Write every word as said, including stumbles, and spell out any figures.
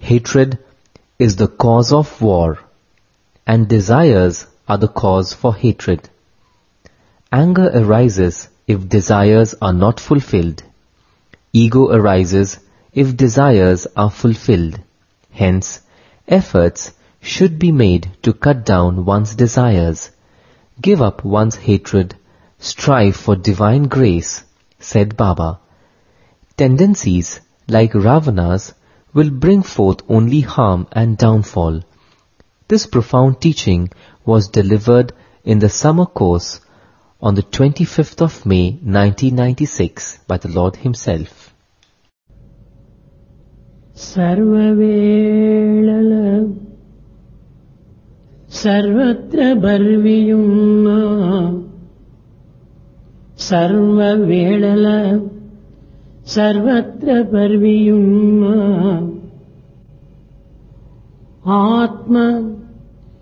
Hatred is the cause of war, and desires are the cause for hatred. Anger arises if desires are not fulfilled. Ego arises if desires are fulfilled. Hence, efforts should be made to cut down one's desires, give up one's hatred, strive for divine grace, said Baba. Tendencies like Ravana's will bring forth only harm and downfall. This profound teaching was delivered in the summer course on the twenty-fifth of May nineteen ninety-six by the Lord Himself. Sarvavelala Sarvatra Barviyumma Sarvavelala Sarvatra Barviyumma Atma